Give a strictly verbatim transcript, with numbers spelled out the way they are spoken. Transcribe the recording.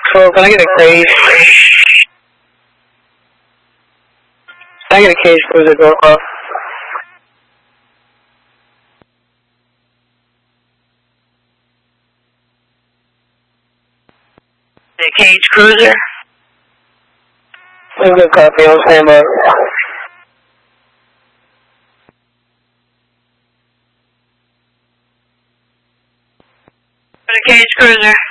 So can I get a cage? Can I get a cage cruiser door off? The cage cruiser? That's a good copy, I'll stand by. For the cage cruiser.